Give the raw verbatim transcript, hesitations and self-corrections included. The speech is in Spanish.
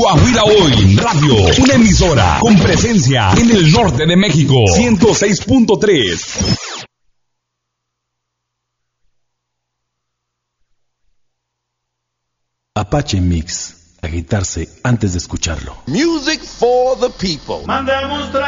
Coahuila Hoy Radio, una emisora con presencia en el norte de México. ciento seis punto tres. Apache Mix. Agitarse antes de escucharlo. Music for the people. Mandamos